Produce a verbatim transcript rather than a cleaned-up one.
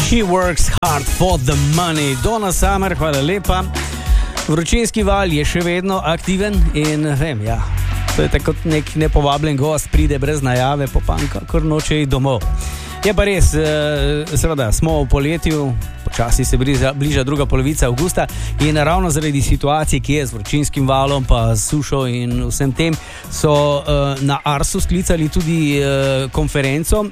She works hard for the money. Donna Summer, hvala lepa. Vročinski val je še vedno aktiven in vem, ja, to je tako nek nepovabljen gost, pride brez najave, popanka, kar noče iti domov. Je pa res, seveda, smo v poletju, počasi se bliža, bliža druga polovica avgusta in ravno zaradi situacije, ki je z vročinskim valom, pa sušo in vsem tem, so uh, na Arsu sklicali tudi uh, konferenco